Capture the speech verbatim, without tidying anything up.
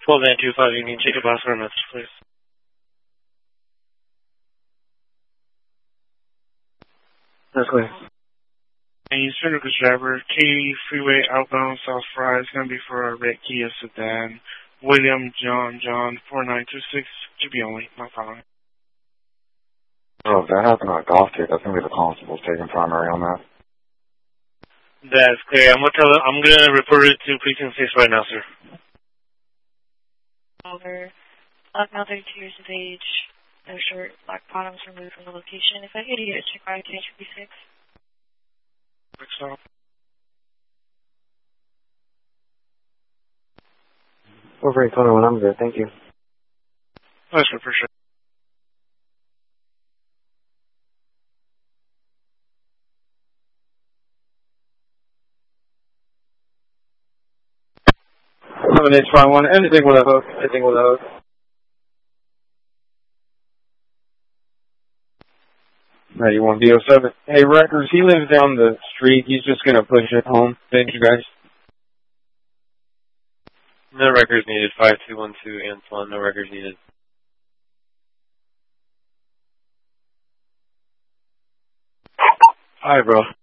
twelve nine two five Union, Jacob Oscar, message, please. That's clear. And you send Lucas driver, Katy Freeway outbound South Fry. It's going to be for a red Kia sedan. William John John four nine two six. Should be only, not following. Oh, if that happened on a golf ticket, that's going to be the constables taking primary on that. That's clear. I'm going to tell them, I'm going to report it to precinct six right now, sir. Over. Black male, thirty-two years of age. No shirt, black bottoms removed from the location. If I could get a check by K H B six. Quick stop. Over eight twenty-one, I'm good, thank you. That's for sure. Seven eight five one, anything with a hook, anything with a hook. ninety-one D oh seven. Hey, Records, he lives down the street. He's just going to push it home. Thank you, guys. No records needed. five two one two, Antoine. No records needed. Hi, bro.